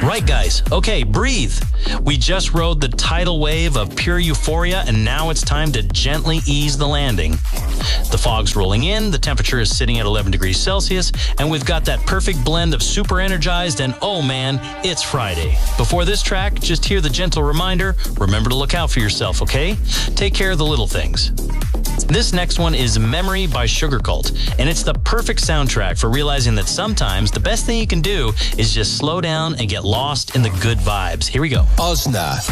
Right, guys. Okay, breathe. We just rode the tidal wave of pure euphoria, and now it's time to gently ease the landing. The fog's rolling in, the temperature is sitting at 11 degrees Celsius, and we've got that perfect blend of super energized and, oh man, it's Friday. Before this track, just hear the gentle reminder, remember to look out for yourself, okay? Take care of the little things. This next one is Memory by Sugar Cult, and it's the perfect soundtrack for realizing that sometimes the best thing you can do is just slow down and get lost in the good vibes. Here we go. Ozna.